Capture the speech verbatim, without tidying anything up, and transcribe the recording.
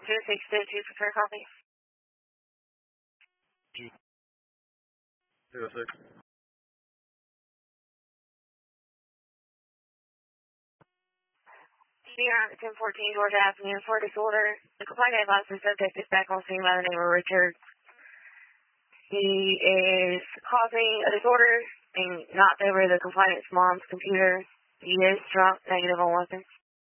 two six two two for fair copy. Zero six. Here on ten fourteen Georgia Avenue for disorder. The complaint advised the subject is back on scene by the name of Richard. He is causing a disorder and knocked over the complainant's mom's computer. He is drunk, negative on weapons.